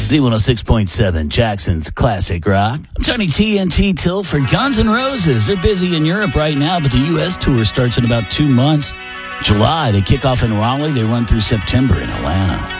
Z106.7, Jackson's Classic Rock. I'm Tony TNT Till for Guns N' Roses. They're busy in Europe right now, but the U.S. tour starts in about 2 months. July, they kick off in Raleigh. They run through September in Atlanta.